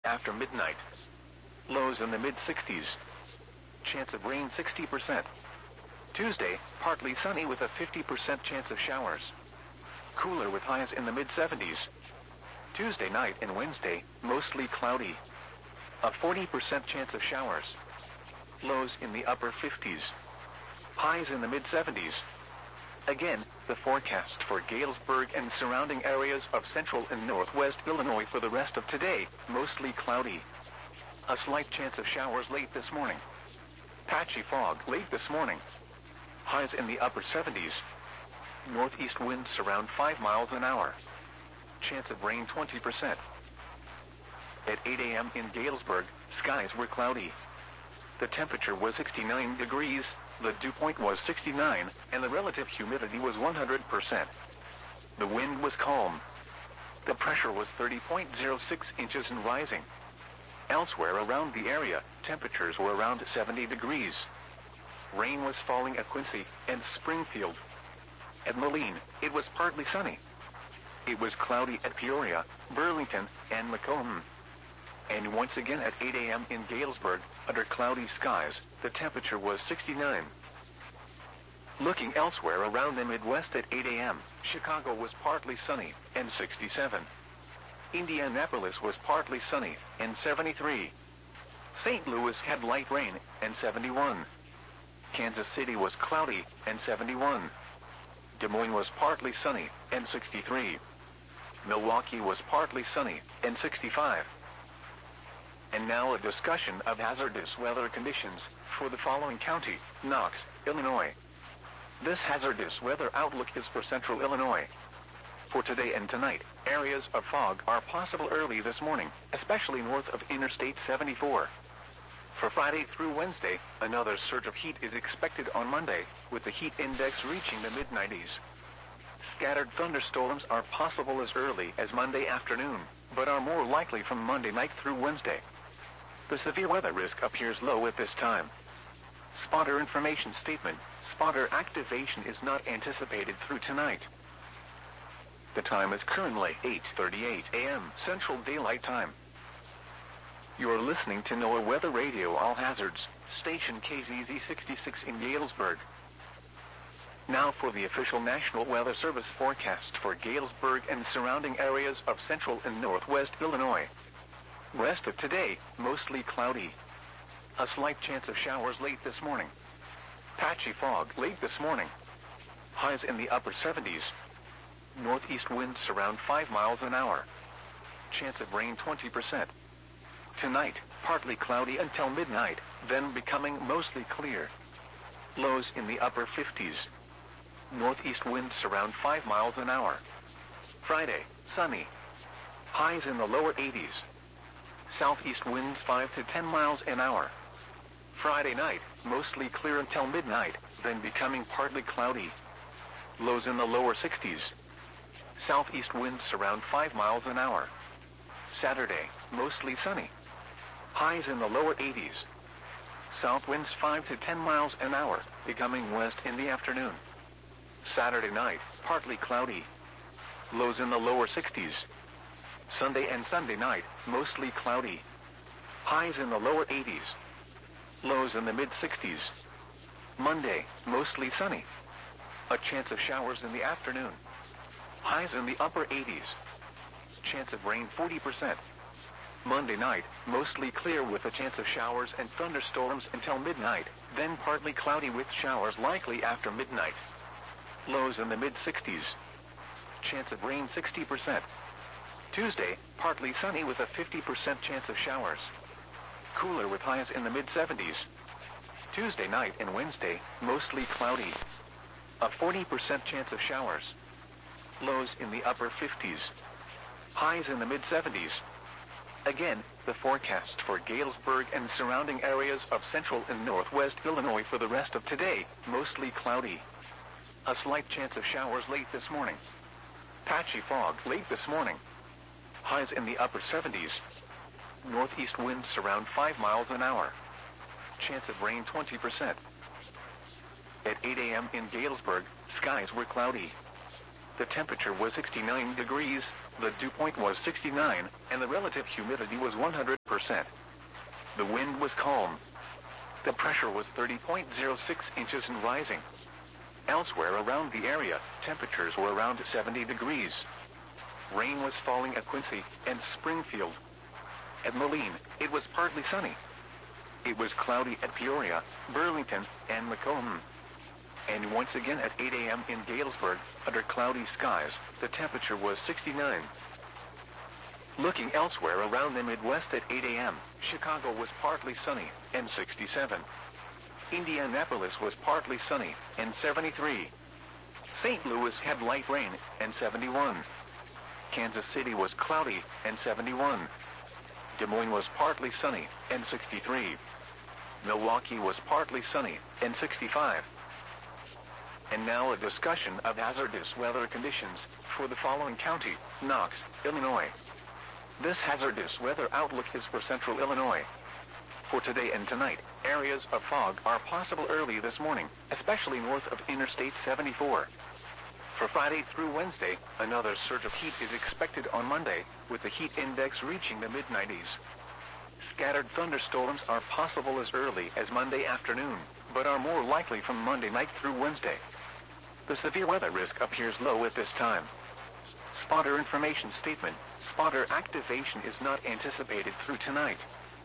after midnight. Lows in the mid-60s. Chance of rain 60%. Tuesday, partly sunny with a 50% chance of showers. Cooler with highs in the mid-70s. Tuesday night and Wednesday, mostly cloudy. A 40% chance of showers. Lows in the upper 50s. Highs in the mid-70s. Again, the forecast for Galesburg and surrounding areas of central and northwest Illinois for the rest of today, mostly cloudy. A slight chance of showers late this morning. Patchy fog late this morning. Highs in the upper 70s. Northeast winds around 5 miles an hour. Chance of rain 20%. At 8 a.m. in Galesburg, skies were cloudy. The temperature was 69 degrees, the dew point was 69, and the relative humidity was 100%. The wind was calm. The pressure was 30.06 inches and rising. Elsewhere around the area, temperatures were around 70 degrees. Rain was falling at Quincy and Springfield. At Moline, it was partly sunny. It was cloudy at Peoria, Burlington, and Macomb. And once again at 8 a.m. in Galesburg, under cloudy skies, the temperature was 69. Looking elsewhere around the Midwest at 8 a.m., Chicago was partly sunny, and 67. Indianapolis was partly sunny, and 73. St. Louis had light rain, and 71. Kansas City was cloudy, and 71. Des Moines was partly sunny, and 63. Milwaukee was partly sunny, and 65. And now a discussion of hazardous weather conditions for the following county, Knox, Illinois. This hazardous weather outlook is for central Illinois. For today and tonight, areas of fog are possible early this morning, especially north of Interstate 74. For Friday through Wednesday, another surge of heat is expected on Monday, with the heat index reaching the mid-90s. Scattered thunderstorms are possible as early as Monday afternoon, but are more likely from Monday night through Wednesday. The severe weather risk appears low at this time. Spotter information statement. Spotter activation is not anticipated through tonight. The time is currently 8:38 a.m. Central Daylight Time. You are listening to NOAA Weather Radio All Hazards, station KZZ 66 in Galesburg. Now for the official National Weather Service forecast for Galesburg and surrounding areas of central and northwest Illinois. Rest of today, mostly cloudy. A slight chance of showers late this morning. Patchy fog late this morning. Highs in the upper 70s. Northeast winds around 5 miles an hour. Chance of rain 20%. Tonight, partly cloudy until midnight, then becoming mostly clear. Lows in the upper 50s. Northeast winds around 5 miles an hour. Friday, sunny. Highs in the lower 80s. Southeast winds 5 to 10 miles an hour. Friday night, mostly clear until midnight, then becoming partly cloudy. Lows in the lower 60s. Southeast winds around 5 miles an hour. Saturday, mostly sunny. Highs in the lower 80s. South winds 5 to 10 miles an hour, becoming west in the afternoon. Saturday night, partly cloudy. Lows in the lower 60s. Sunday and Sunday night, mostly cloudy. Highs in the lower 80s. Lows in the mid-60s. Monday, mostly sunny. A chance of showers in the afternoon. Highs in the upper 80s. Chance of rain 40%. Monday night, mostly clear with a chance of showers and thunderstorms until midnight, then partly cloudy with showers likely after midnight. Lows in the mid-60s. Chance of rain 60%. Tuesday, partly sunny with a 50% chance of showers. Cooler with highs in the mid-70s. Tuesday night and Wednesday, mostly cloudy. A 40% chance of showers. Lows in the upper 50s. Highs in the mid-70s. Again, the forecast for Galesburg and surrounding areas of central and northwest Illinois for the rest of today, mostly cloudy. A slight chance of showers late this morning. Patchy fog late this morning. Highs in the upper 70s. Northeast winds around 5 miles an hour. Chance of rain 20%. At 8 a.m. in Galesburg, skies were cloudy. The temperature was 69 degrees, The dew point was 69, and the relative humidity was 100%. The wind was calm. The pressure was 30.06 inches and rising. Elsewhere around the area, temperatures were around 70 degrees. Rain was falling at Quincy and Springfield. At Moline, it was partly sunny. It was cloudy at Peoria, Burlington, and Macomb. And once again at 8 a.m. in Galesburg, under cloudy skies, the temperature was 69. Looking elsewhere around the Midwest at 8 a.m., Chicago was partly sunny, and 67. Indianapolis was partly sunny, and 73. St. Louis had light rain, and 71. Kansas City was cloudy, and 71. Des Moines was partly sunny, and 63. Milwaukee was partly sunny, and 65. And now a discussion of hazardous weather conditions for the following county, Knox, Illinois. This hazardous weather outlook is for central Illinois. For today and tonight, areas of fog are possible early this morning, especially north of Interstate 74. For Friday through Wednesday, another surge of heat is expected on Monday, with the heat index reaching the mid-90s. Scattered thunderstorms are possible as early as Monday afternoon, but are more likely from Monday night through Wednesday. The severe weather risk appears low at this time. Spotter information statement. Spotter activation is not anticipated through tonight.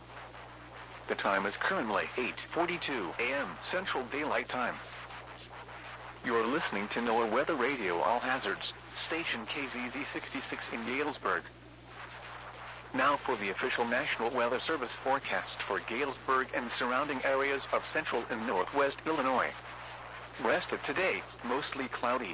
The time is currently 8:42 a.m. Central Daylight Time. You're listening to NOAA Weather Radio All Hazards, station KZZ 66 in Galesburg. Now for the official National Weather Service forecast for Galesburg and surrounding areas of central and northwest Illinois. Rest of today, mostly cloudy.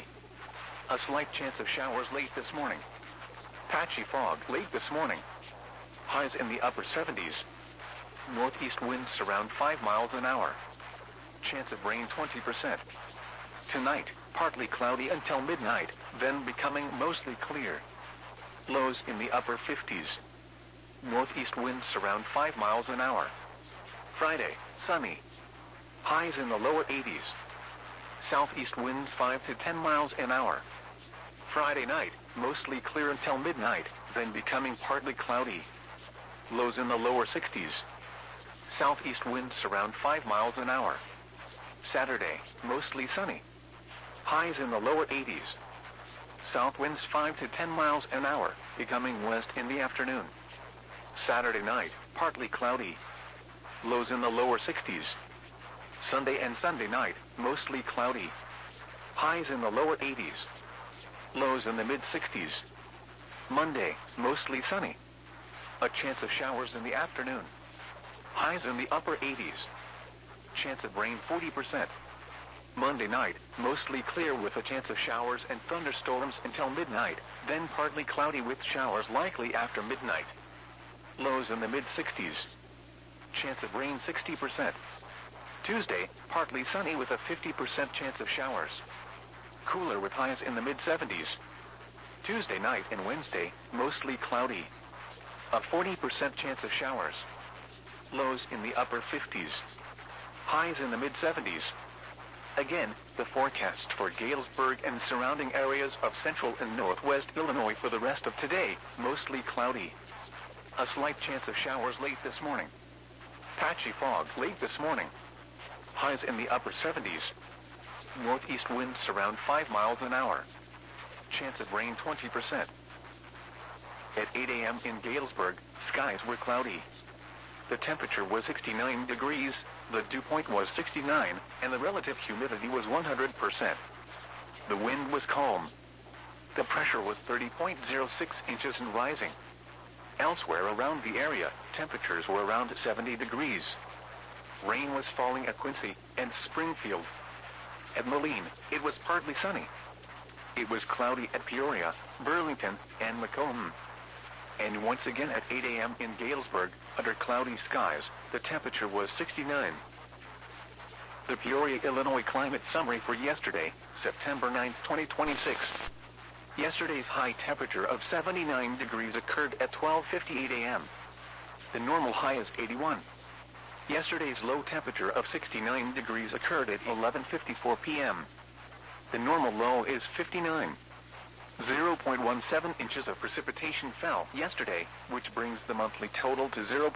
A slight chance of showers late this morning. Patchy fog late this morning. Highs in the upper 70s. Northeast winds around 5 miles an hour. Chance of rain 20%. Tonight, partly cloudy until midnight, then becoming mostly clear. Lows in the upper 50s. Northeast winds around 5 miles an hour. Friday, sunny. Highs in the lower 80s. Southeast winds 5 to 10 miles an hour. Friday night, mostly clear until midnight, then becoming partly cloudy. Lows in the lower 60s. Southeast winds around 5 miles an hour. Saturday, mostly sunny. Highs in the lower 80s. South winds 5 to 10 miles an hour, becoming west in the afternoon. Saturday night, partly cloudy. Lows in the lower 60s. Sunday and Sunday night, mostly cloudy. Highs in the lower 80s. Lows in the mid-60s. Monday, mostly sunny. A chance of showers in the afternoon. Highs in the upper 80s. Chance of rain 40%. Monday night, mostly clear with a chance of showers and thunderstorms until midnight, then partly cloudy with showers likely after midnight. Lows in the mid-60s. Chance of rain 60%. Tuesday, partly sunny with a 50% chance of showers. Cooler with highs in the mid-70s. Tuesday night and Wednesday, mostly cloudy. A 40% chance of showers. Lows in the upper 50s. Highs in the mid-70s. Again, the forecast for Galesburg and surrounding areas of central and northwest Illinois for the rest of today, mostly cloudy. A slight chance of showers late this morning. Patchy fog late this morning. Highs in the upper 70s. Northeast winds around 5 miles an hour. Chance of rain 20%. At 8 a.m. in Galesburg, skies were cloudy. The temperature was 69 degrees, the dew point was 69, and the relative humidity was 100%. The wind was calm. The pressure was 30.06 inches and rising. Elsewhere around the area, temperatures were around 70 degrees. Rain was falling at Quincy and Springfield. At Moline, it was partly sunny. It was cloudy at Peoria, Burlington, and Macomb. And once again at 8 a.m. in Galesburg, under cloudy skies, the temperature was 69. The Peoria, Illinois climate summary for yesterday, September 9, 2026. Yesterday's high temperature of 79 degrees occurred at 12:58 a.m. The normal high is 81. Yesterday's low temperature of 69 degrees occurred at 11:54 p.m. The normal low is 59. 0.17 inches of precipitation fell yesterday, which brings the monthly total to 0.